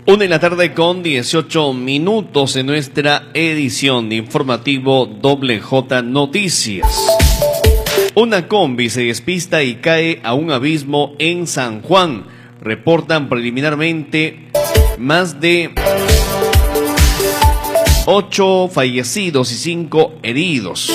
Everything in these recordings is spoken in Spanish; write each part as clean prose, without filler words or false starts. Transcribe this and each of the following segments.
1:18 en nuestra edición de informativo WJ Noticias. Una combi se despista y cae a un abismo en San Juan. Reportan preliminarmente más de 8 fallecidos y 5 heridos.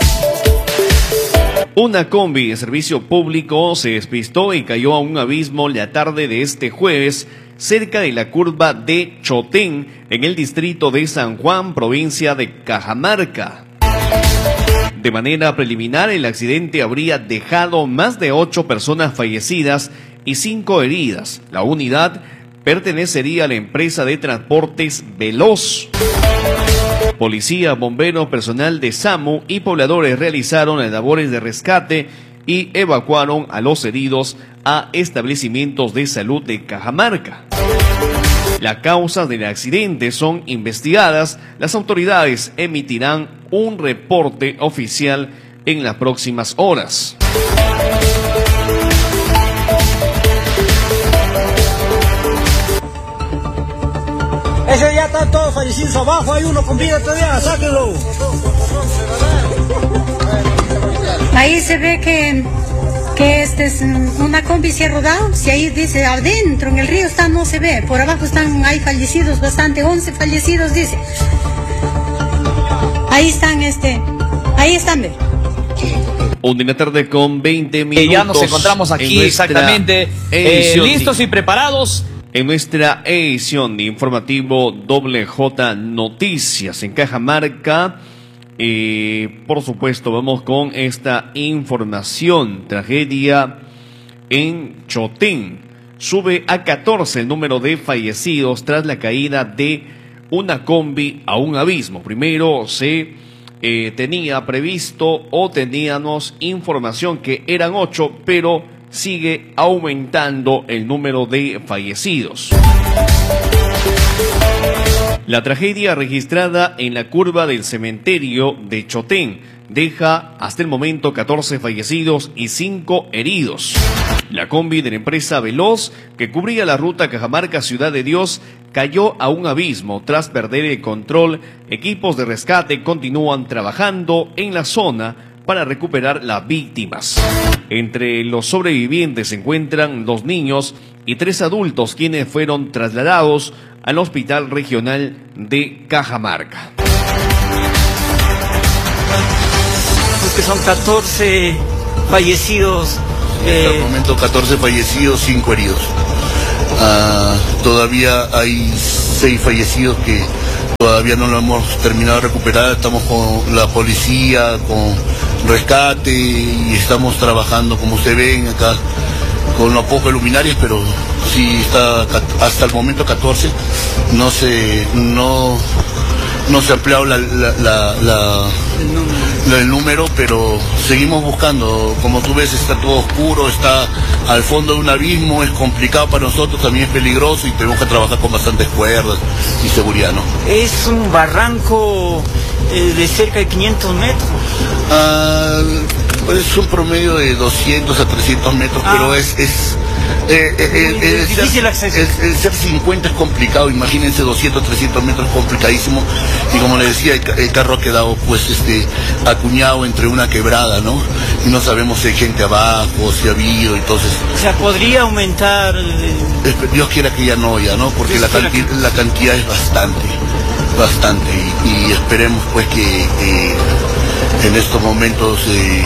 Una combi de servicio público se despistó y cayó a un abismo la tarde de este jueves cerca de la curva de Chotén, en el distrito de San Juan, provincia de Cajamarca. De manera preliminar, el accidente habría dejado más de 8 personas fallecidas y 5 heridas. La unidad pertenecería a la empresa de transportes Veloz. Policía, bomberos, personal de SAMU y pobladores realizaron las labores de rescate y evacuaron a los heridos a establecimientos de salud de Cajamarca. Las causas del accidente son investigadas. Las autoridades emitirán un reporte oficial en las próximas horas. Ese ya está todo fallecidos abajo, hay uno con vida todavía, sáquenlo. Ahí se ve que este es una combi se ha rodado, si ahí dice adentro en el río está, no se ve, por abajo hay fallecidos bastante, 11 fallecidos dice. Ahí están ahí están, ve. 1:20 ya nos encontramos aquí exactamente listos y preparados. En nuestra edición de informativo WJ Noticias en Cajamarca, por supuesto, vamos con esta información. Tragedia en Chotén. Sube a 14 el número de fallecidos tras la caída de una combi a un abismo. Primero se tenía previsto o teníamos información que eran 8, pero sigue aumentando el número de fallecidos. La tragedia registrada en la curva del cementerio de Chotén deja hasta el momento 14 fallecidos y 5 heridos. La combi de la empresa Veloz, que cubría la ruta Cajamarca-Ciudad de Dios, cayó a un abismo tras perder el control. Equipos de rescate continúan trabajando en la zona para recuperar las víctimas. Entre los sobrevivientes se encuentran 2 niños y 3 adultos, quienes fueron trasladados al Hospital Regional de Cajamarca. Que son 14 fallecidos. Hasta el momento 14 fallecidos, 5 heridos. Todavía hay 6 fallecidos que todavía no lo hemos terminado de recuperar. Estamos con la policía, con rescate y estamos trabajando, como ustedes ven acá, con los pocos luminarias, pero sí está hasta el momento 14. No se ha ampliado el número, pero seguimos buscando. Como tú ves, está todo oscuro, está al fondo de un abismo, es complicado para nosotros, también es peligroso y tenemos que trabajar con bastantes cuerdas y seguridad, ¿no? Es un barranco de cerca de 500 metros. Pues es un promedio de 200 a 300 metros, pero es difícil acceso. El ser 50 es complicado, imagínense 200, 300 metros es complicadísimo. Y como le decía, el carro ha quedado pues acuñado entre una quebrada, ¿no? Y no sabemos si hay gente abajo, si ha habido, entonces... O sea, podría aumentar... Dios quiera que ya no, porque la cantidad es bastante. Y esperemos pues que en estos momentos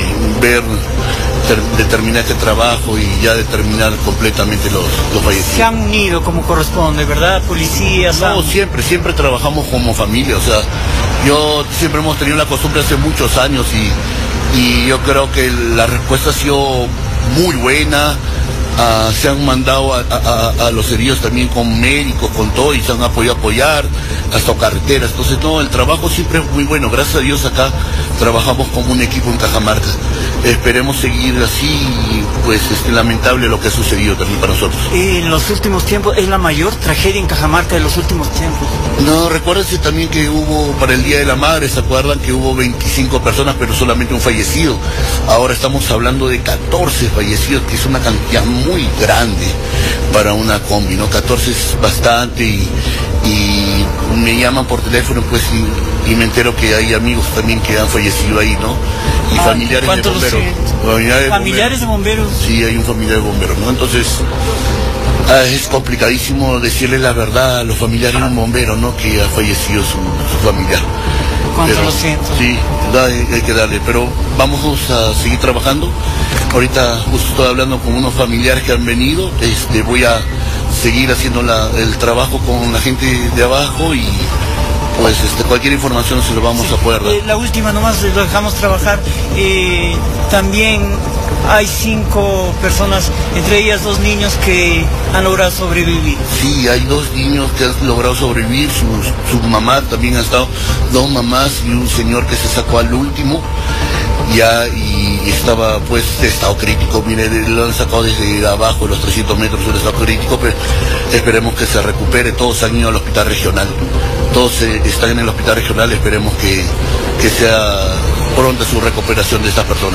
determinar este trabajo y ya determinar completamente los fallecidos. Se han unido como corresponde, ¿verdad? Policías. No, siempre trabajamos como familia, o sea, yo siempre hemos tenido la costumbre hace muchos años y yo creo que la respuesta ha sido muy buena. Se han mandado a los heridos también con médicos, con todo, y se han podido apoyar hasta carreteras. Entonces, no, el trabajo siempre es muy bueno. Gracias a Dios acá trabajamos como un equipo en Cajamarca. Esperemos seguir así, pues lamentable lo que ha sucedido también para nosotros. En los últimos tiempos, ¿es la mayor tragedia en Cajamarca de los últimos tiempos? No, recuérdense también que hubo para el Día de la Madre, ¿se acuerdan que hubo 25 personas pero solamente un fallecido? Ahora estamos hablando de 14 fallecidos, que es una cantidad muy grande para una combi, ¿no? 14 es bastante y me llaman por teléfono, pues, y me entero que hay amigos también que han fallecido ahí, ¿no? Y familiares de bomberos. ¿Familiares de bomberos? Sí, hay un familiar de bomberos, ¿no? Entonces, es complicadísimo decirle la verdad a los familiares de un bombero, ¿no? Que ha fallecido su familiar. ¿Cuánto lo siento? Sí, hay que darle, pero vamos a seguir trabajando. Ahorita justo estoy hablando con unos familiares que han venido, voy a seguir haciendo el trabajo con la gente de abajo y pues cualquier información se lo vamos a poder dar. La última nomás, lo dejamos trabajar. También hay 5 personas, entre ellas 2 niños que han logrado sobrevivir. Sí, hay 2 niños que han logrado sobrevivir, su mamá también ha estado, 2 mamás y un señor que se sacó al último. Ya, y estaba pues de estado crítico, mire, lo han sacado desde abajo, los 300 metros del estado crítico, pero esperemos que se recupere. Todos han ido al hospital regional, todos están en el hospital regional, esperemos que sea pronta su recuperación de estas personas.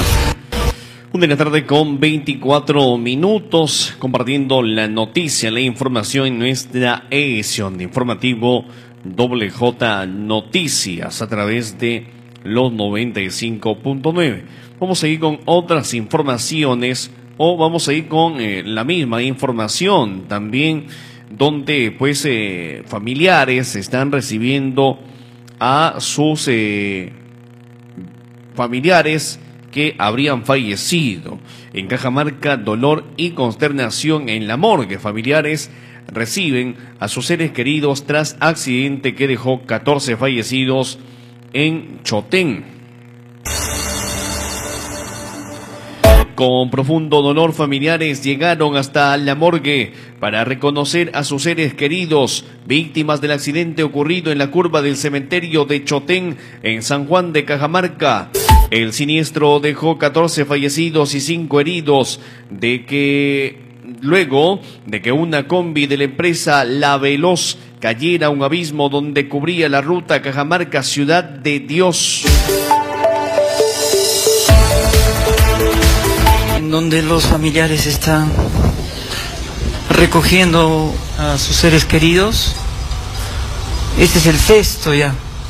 1:24 compartiendo la noticia, la información en nuestra edición de informativo WJ Noticias a través de los 95.9. Vamos a ir con otras informaciones o vamos a ir con la misma información también, donde pues familiares están recibiendo a sus familiares que habrían fallecido. En Cajamarca, dolor y consternación en la morgue. Familiares reciben a sus seres queridos tras accidente que dejó 14 fallecidos en Chotén. Con profundo dolor, familiares llegaron hasta la morgue para reconocer a sus seres queridos, víctimas del accidente ocurrido en la curva del cementerio de Chotén, en San Juan de Cajamarca. El siniestro dejó 14 fallecidos y 5 heridos, luego de que una combi de la empresa La Veloz cayera a un abismo donde cubría la ruta Cajamarca Ciudad de Dios. En donde los familiares están recogiendo a sus seres queridos. Este es el 6º ya.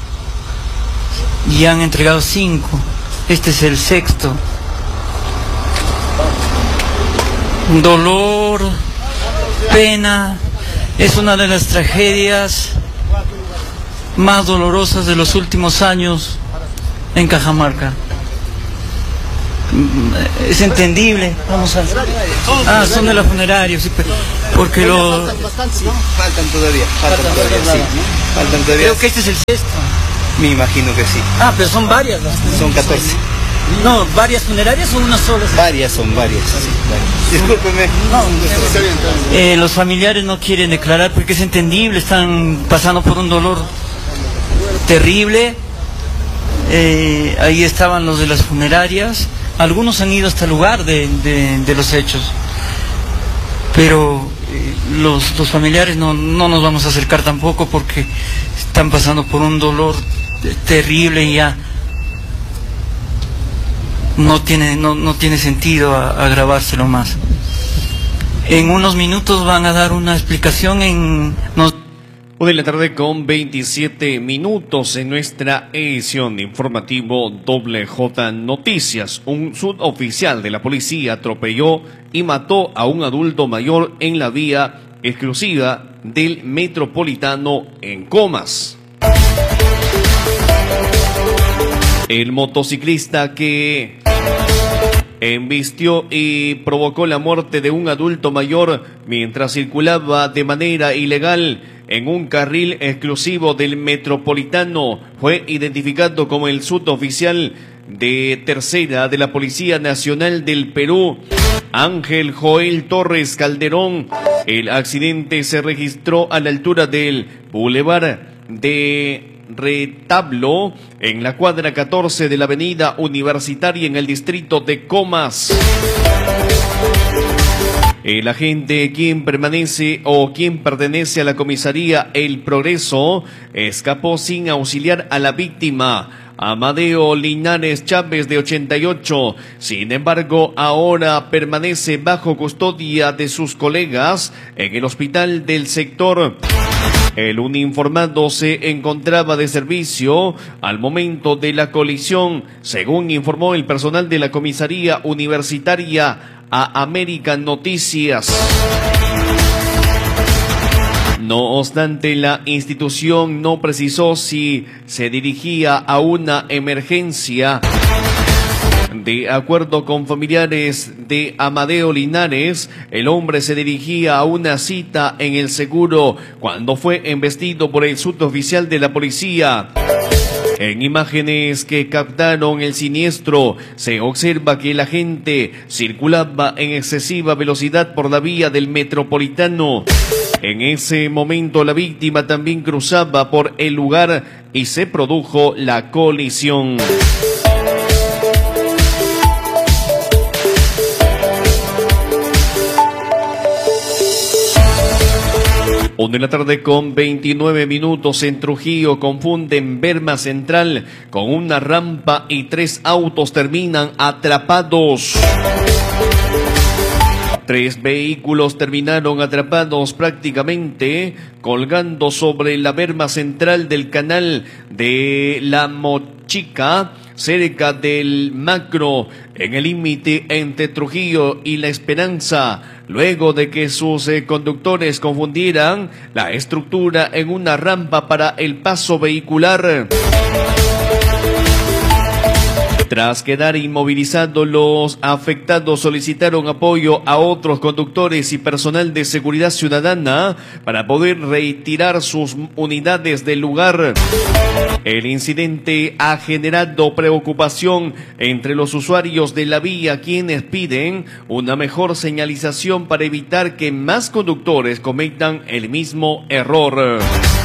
Y han entregado 5. Este es el 6º. Dolor, pena, es una de las tragedias más dolorosas de los últimos años en Cajamarca. Es entendible, vamos a... son de la funeraria, sí, porque Faltan todavía, Creo que este es el 6º. Me imagino que sí. Pero son varias las... Son 14. No, ¿varias funerarias o una sola? Varias. Discúlpeme. Los familiares no quieren declarar porque es entendible, están pasando por un dolor terrible. Ahí estaban los de las funerarias. Algunos han ido hasta el lugar de los hechos. Pero los familiares no nos vamos a acercar tampoco porque están pasando por un dolor terrible y ya no tiene sentido agravárselo más. En unos minutos van a dar una explicación en... 1:27 en nuestra edición de informativo WJ Noticias. Un suboficial de la policía atropelló y mató a un adulto mayor en la vía exclusiva del Metropolitano en Comas. El motociclista que embistió y provocó la muerte de un adulto mayor mientras circulaba de manera ilegal en un carril exclusivo del Metropolitano fue identificado como el suboficial de tercera de la Policía Nacional del Perú, Ángel Joel Torres Calderón. El accidente se registró a la altura del Boulevard de Retablo, en la cuadra 14 de la Avenida Universitaria en el distrito de Comas. El agente quien pertenece a la comisaría El Progreso escapó sin auxiliar a la víctima. Amadeo Linares Chávez, de 88. Sin embargo, ahora permanece bajo custodia de sus colegas en el hospital del sector. El uniformado se encontraba de servicio al momento de la colisión, según informó el personal de la comisaría universitaria a American Noticias. No obstante, la institución no precisó si se dirigía a una emergencia. De acuerdo con familiares de Amadeo Linares, el hombre se dirigía a una cita en el seguro cuando fue embestido por el suboficial de la policía. En imágenes que captaron el siniestro, se observa que el agente circulaba en excesiva velocidad por la vía del Metropolitano. En ese momento, la víctima también cruzaba por el lugar y se produjo la colisión. Una de la tarde con 29 minutos en Trujillo confunden Berma Central con una rampa y 3 autos terminan atrapados. 3 vehículos terminaron atrapados prácticamente colgando sobre la berma central del canal de La Mochica, cerca del Macro, en el límite entre Trujillo y La Esperanza, luego de que sus conductores confundieran la estructura en una rampa para el paso vehicular. Tras quedar inmovilizados, los afectados solicitaron apoyo a otros conductores y personal de seguridad ciudadana para poder retirar sus unidades del lugar. El incidente ha generado preocupación entre los usuarios de la vía, quienes piden una mejor señalización para evitar que más conductores cometan el mismo error.